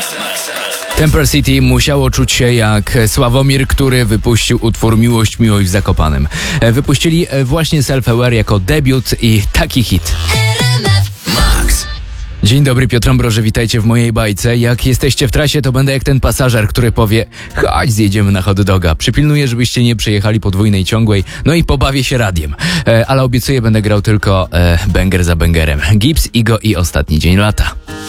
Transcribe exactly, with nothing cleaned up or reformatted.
Temper City musiało czuć się jak Sławomir, który wypuścił utwór Miłość, miłość w Zakopanem. Wypuścili właśnie Self Aware jako debiut i taki hit. Dzień dobry, Piotr Ambroży, witajcie w mojej bajce. Jak jesteście w trasie, to będę jak ten pasażer, który powie: chodź, zjedziemy na hot doga. Przypilnuję, żebyście nie przejechali podwójnej ciągłej, no i pobawię się radiem. E, ale obiecuję, będę grał tylko e, banger za bangerem. Gibbs, Igo i Ostatni dzień lata.